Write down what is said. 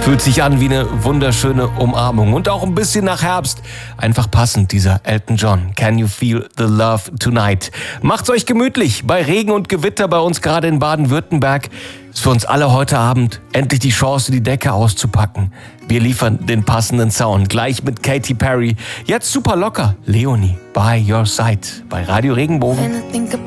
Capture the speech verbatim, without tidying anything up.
Fühlt sich an wie eine wunderschöne Umarmung und auch ein bisschen nach Herbst. Einfach passend, dieser Elton John. Can you feel the love tonight? Macht's euch gemütlich bei Regen und Gewitter bei uns gerade in Baden-Württemberg. Ist für uns alle heute Abend endlich die Chance, die Decke auszupacken. Wir liefern den passenden Sound, gleich mit Katy Perry. Jetzt super locker, Leonie, by your side, bei Radio Regenbogen.